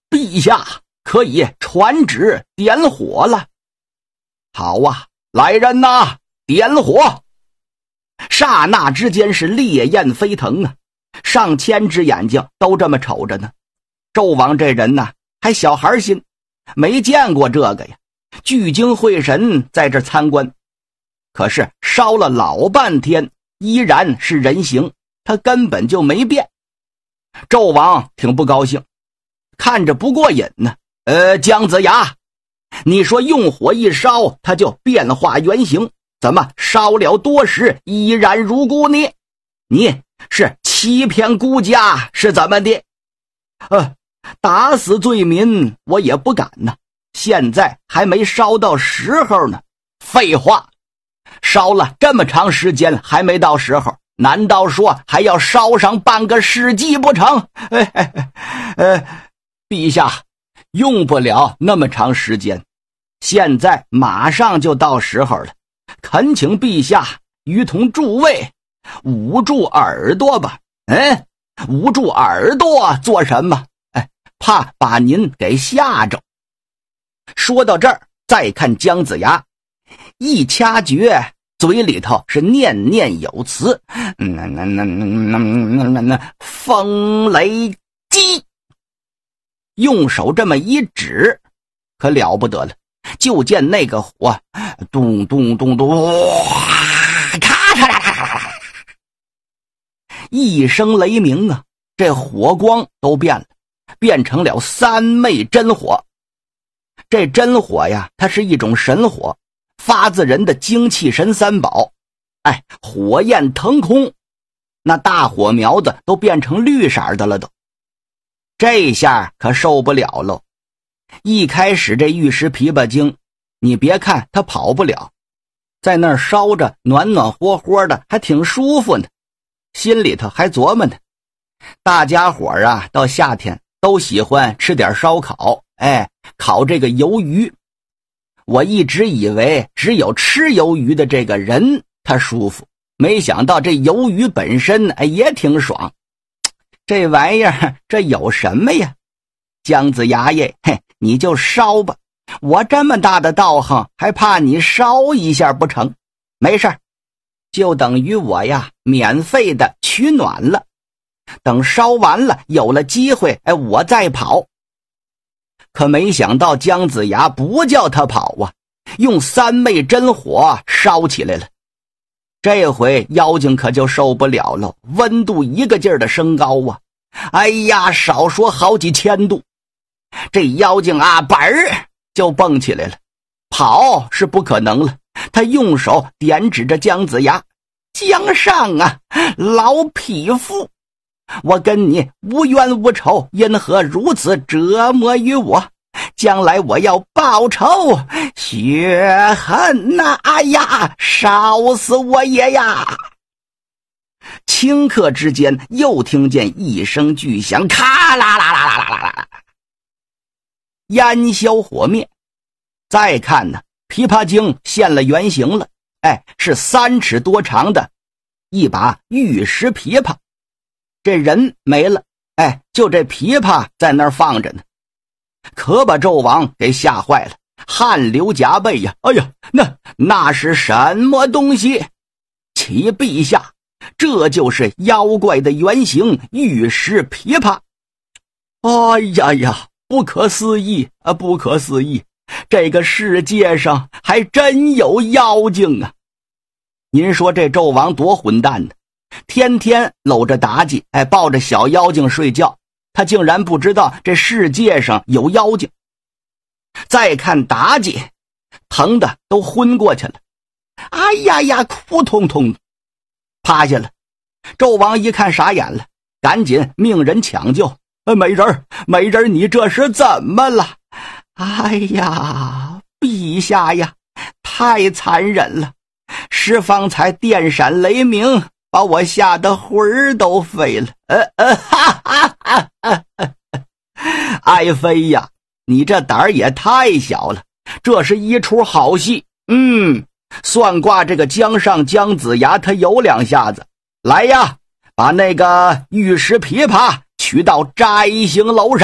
陛下可以传旨点火了。好啊，来人呐，点火！刹那之间是烈焰飞腾啊，上千只眼睛都这么瞅着呢。纣王这人呢，还小孩心，没见过这个呀，聚精会神在这参观。可是烧了老半天，依然是人形，他根本就没变。纣王挺不高兴，看着不过瘾呢。姜子牙，你说用火一烧，它就变化原形，怎么烧了多时依然如故呢？你是欺骗孤家是怎么的？打死罪民我也不敢呢，现在还没烧到时候呢。废话，烧了这么长时间还没到时候，难道说还要烧上半个世纪不成？陛下，用不了那么长时间，现在马上就到时候了，恳请陛下于同诸位捂住耳朵吧。捂住耳朵做什么？怕把您给吓着。说到这儿，再看姜子牙，一掐诀，嘴里头是念念有词，风雷击，用手这么一指，可了不得了，就见那个火咚咚咚咚，咔嚓嚓嚓嚓，一声雷鸣啊，这火光都变了，变成了三昧真火。这真火呀，它是一种神火，发自人的精气神三宝。火焰腾空，那大火苗子都变成绿色的了都。这下可受不了喽。一开始这玉石琵琶精，你别看它跑不了，在那儿烧着暖暖和和的，还挺舒服呢，心里头还琢磨呢。大家伙啊，到夏天都喜欢吃点烧烤，烤这个鱿鱼。我一直以为只有吃鱿鱼的这个人他舒服，没想到这鱿鱼本身也挺爽。这玩意儿这有什么呀？姜子牙爷，你就烧吧，我这么大的道行，还怕你烧一下不成？没事，就等于我呀免费的取暖了。等烧完了，有了机会，我再跑。可没想到姜子牙不叫他跑啊，用三昧真火烧起来了。这回妖精可就受不了了，温度一个劲儿的升高啊！少说好几千度。这妖精啊，本儿就蹦起来了，跑是不可能了。他用手点指着姜子牙：“姜尚啊，老匹夫，我跟你无冤无仇，因何如此折磨于我？将来我要报仇雪恨呐！烧死我也呀！”顷刻之间，又听见一声巨响，咔啦啦啦啦啦啦啦，烟消火灭。再看呢，琵琶精现了原形了，是3尺多长的一把玉石琵琶。这人没了，就这琵琶在那儿放着呢，可把纣王给吓坏了，汗流浃背呀！那是什么东西？启陛下，这就是妖怪的原型玉石琵琶。不可思议啊，不可思议，这个世界上还真有妖精啊！您说这纣王多混蛋呢，天天搂着妲己，抱着小妖精睡觉，他竟然不知道这世界上有妖精。再看妲己，疼的都昏过去了，哭通通的趴下了。纣王一看傻眼了，赶紧命人抢救。美人你这是怎么了？陛下呀，太残忍了，是方才电闪雷鸣，把我吓得魂儿都飞了。爱妃呀，你这胆儿也太小了，这是一出好戏。算卦这个姜尚姜子牙他有2下子。来呀，把那个玉石琵琶取到摘星楼上。